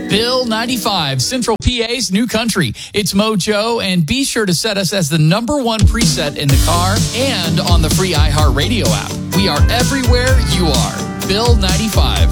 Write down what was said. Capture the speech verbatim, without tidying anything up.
Bill ninety-five, Central P A's new country. It's Mojo, and be sure to set us as the number one preset in the car and on the free iHeartRadio app. We are everywhere you are. Bill ninety-five.